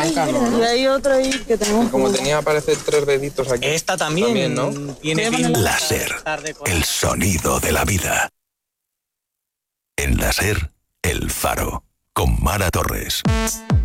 blanca, ¿no? Y hay otro ahí que tenemos. Como tenía, parece 3 deditos aquí. Esta también, ¿no? Tiene Láser, el sonido de la vida. En Láser, El Faro, con Mara Torres.